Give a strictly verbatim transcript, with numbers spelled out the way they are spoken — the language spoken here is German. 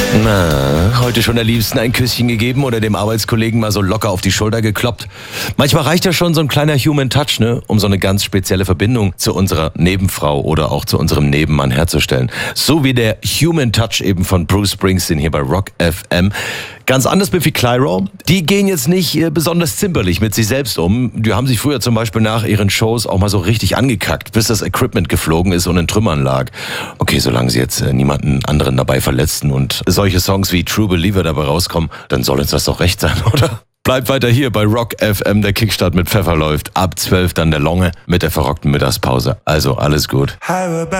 Na, heute schon der Liebsten ein Küsschen gegeben oder dem Arbeitskollegen mal so locker auf die Schulter gekloppt? Manchmal reicht ja schon so ein kleiner Human Touch, ne, um so eine ganz spezielle Verbindung zu unserer Nebenfrau oder auch zu unserem Nebenmann herzustellen. So wie der Human Touch eben von Bruce Springsteen hier bei Rock F M. Ganz anders mit wie Clyro. Die gehen jetzt nicht äh, besonders zimperlich mit sich selbst um. Die haben sich früher zum Beispiel nach ihren Shows auch mal so richtig angekackt, bis das Equipment geflogen ist und in Trümmern lag. Okay, solange sie jetzt äh, niemanden anderen dabei verletzten und solche Songs wie True Believer dabei rauskommen, dann soll uns das doch recht sein, oder? Bleibt weiter hier bei Rock F M, der Kickstart mit Pfeffer läuft. Ab zwölf dann der Longe mit der verrockten Mittagspause. Also alles gut.